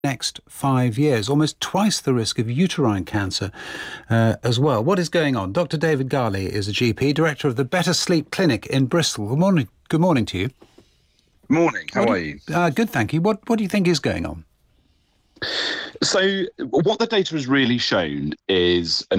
next 5 years, almost twice the risk of uterine cancer as well. What is going on? Dr. David Garley is a GP, director of the Better Sleep Clinic in Bristol. Good morning. Good morning to you. Morning. How are you? Good, thank you. What do you think is going on? So what the data has really shown is an